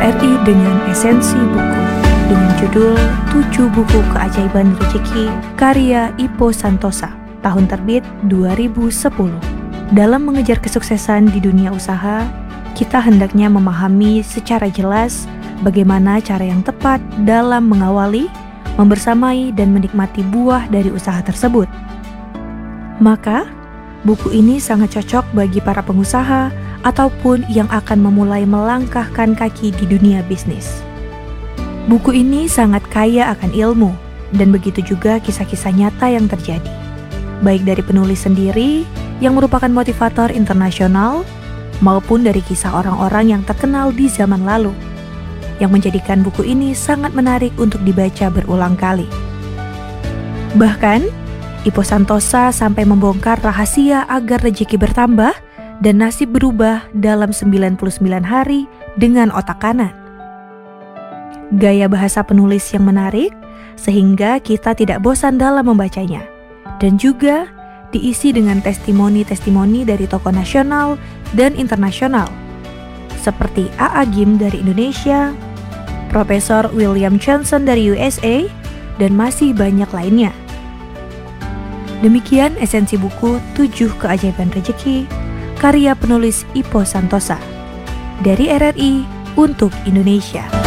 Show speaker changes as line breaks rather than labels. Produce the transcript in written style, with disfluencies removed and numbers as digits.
RRI dengan esensi buku dengan judul 7 Buku Keajaiban Rezeki karya Ipo Santosa, tahun terbit 2010. Dalam mengejar kesuksesan di dunia usaha, kita hendaknya memahami secara jelas bagaimana cara yang tepat dalam mengawali, membersamai, dan menikmati buah dari usaha tersebut. Maka, buku ini sangat cocok bagi para pengusaha ataupun yang akan memulai melangkahkan kaki di dunia bisnis. Buku ini sangat kaya akan ilmu, dan begitu juga kisah-kisah nyata yang terjadi, baik dari penulis sendiri yang merupakan motivator internasional, maupun dari kisah orang-orang yang terkenal di zaman lalu, yang menjadikan buku ini sangat menarik untuk dibaca berulang kali. Bahkan, Ipo Santosa sampai membongkar rahasia agar rezeki bertambah dan nasib berubah dalam 99 hari dengan otak kanan. Gaya bahasa penulis yang menarik, sehingga kita tidak bosan dalam membacanya, dan juga diisi dengan testimoni-testimoni dari tokoh nasional dan internasional, seperti A.A. Gim dari Indonesia, Profesor William Johnson dari USA, dan masih banyak lainnya. Demikian esensi buku 7 Keajaiban Rezeki, karya penulis Ipo Santosa, dari RRI untuk Indonesia.